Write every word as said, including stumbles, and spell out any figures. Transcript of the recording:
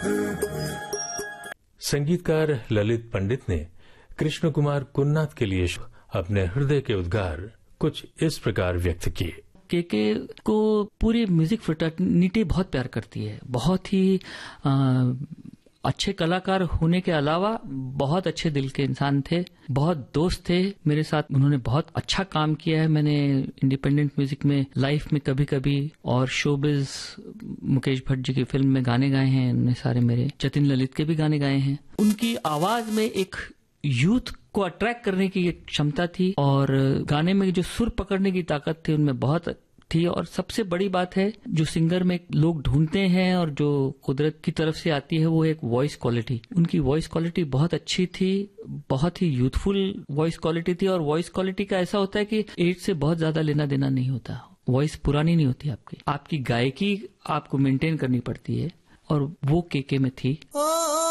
संगीतकार ललित पंडित ने कृष्ण कुमार कुन्नाथ के लिए अपने हृदय के उद्गार कुछ इस प्रकार व्यक्त किए। केके को पूरी म्यूजिक फ्रेटर्निटी बहुत प्यार करती है। बहुत ही आ, अच्छे कलाकार होने के अलावा बहुत अच्छे दिल के इंसान थे, बहुत दोस्त थे मेरे साथ। उन्होंने बहुत अच्छा काम किया है। मैंने इंडिपेंडेंट म्यूजिक में लाइफ में कभी कभी और शोबिज मुकेश भट्ट जी की फिल्म में गाने गाए हैं। उन्होंने सारे मेरे जतिन ललित के भी गाने गाए हैं। उनकी आवाज में एक यूथ को अट्रैक्ट करने की एक क्षमता थी और गाने में जो सुर पकड़ने की ताकत थी उनमें बहुत थी। और सबसे बड़ी बात है जो सिंगर में लोग ढूंढते हैं और जो कुदरत की तरफ से आती है वो एक वॉइस क्वालिटी। उनकी वॉइस क्वालिटी बहुत अच्छी थी, बहुत ही यूथफुल वॉइस क्वालिटी थी। और वॉइस क्वालिटी का ऐसा होता है कि एज से बहुत ज्यादा लेना देना नहीं होता। वॉइस पुरानी नहीं होती आपकी, आपकी गायकी आपको मेंटेन करनी पड़ती है और वो केके में थी।